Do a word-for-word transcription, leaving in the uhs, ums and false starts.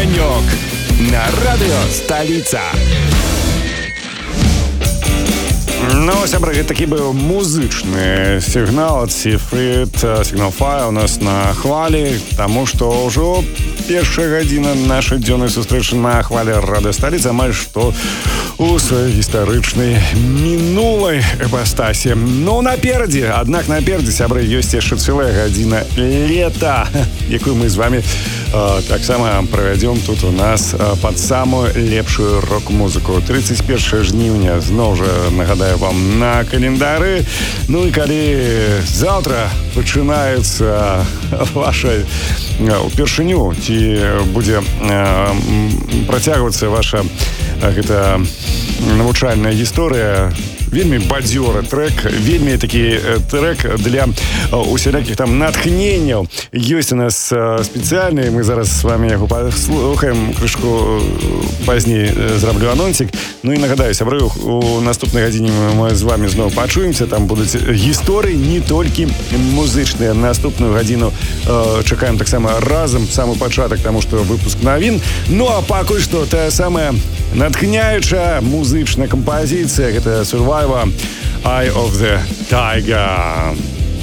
Огонек на радио «Столица». Ну, сябры, гэта такі быў музычны сігнал ад Seafried, сігнал Fire у нас на хвалі, таму што ўжо першая гадзіна нашай дзённай сустрэчы на хвале радыё «Сталіца» амаль што у сваёй гістарычнай мінулай эпастасі. Ну, наперадзе, аднак наперадзе, сябры, ёсць яшчэ цэлая гадзіна лета, якую мы з вамі э, таксама правядзём тут у нас э, пад самую лепшую рок-музыку. тридцать первого жніўня, зноў жа нагадаю вам, на календары. Ну і калі заўтра пачынаецца ваша упершыню, ці будзе э, працягвацца ваша э, гэта навучальная гісторыя, вельмі бадзёры трек, вельмі такі трек для усялякіх там натхненняў. Ёсць у нас спецыяльны, мы зараз з вами яго паслухаем, крышку пазней зраблю анонсік. Ну і нагадаю, сябры, у наступнай гадзіне мы з вами зноў пачуемся, там будуць гісторыі не толькі музычныя. Наступную гадзіну э, чакаем таксама разам самы пачатак, таму што выпуск навін. Ну а пакуль што тая самая натхняючая музычная кампазіцыя, гэта Survivor, Eye of the Tiger.